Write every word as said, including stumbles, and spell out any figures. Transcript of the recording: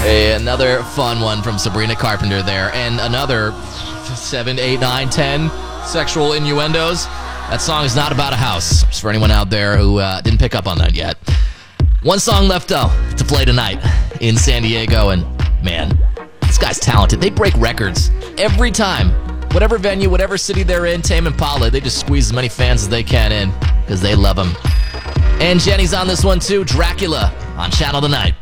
A, another fun one from Sabrina Carpenter there, and another seven, eight, nine, ten sexual innuendos. That song is not about a house, just for anyone out there who uh, didn't pick up on that yet. One song left, though, to play tonight in San Diego, and man, this guy's talented. They break records every time. Whatever venue, whatever city they're in, Tame Impala, they just squeeze as many fans as they can in, because they love him. And Jenny's on this one, too, Dracula, on Channel Tonight.